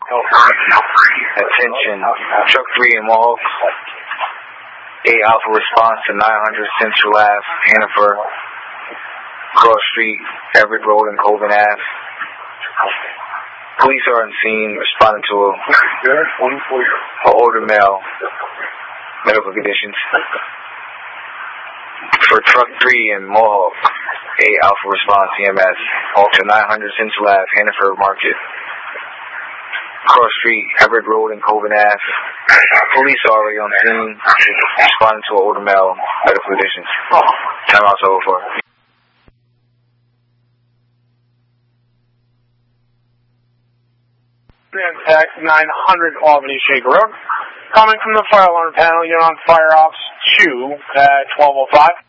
Attention, truck 3 in Mohawk. 8 Alpha response to 900 Central Ave, Hannaford. Cross Street, Everett Road, and Colvin Ave. Police are on scene responding to an older male, medical conditions. For truck 3 in Mohawk, 8 Alpha response EMS, to 900 Central Ave, Hannaford Market. Cross Street, Everett Road, and Colvin Ave. Police are already on scene responding to an older male, medical conditions. Timeout's over. Contact 900 Albany Shaker Road. Coming from the fire alarm panel, you're on fire ops 2 at 12:05.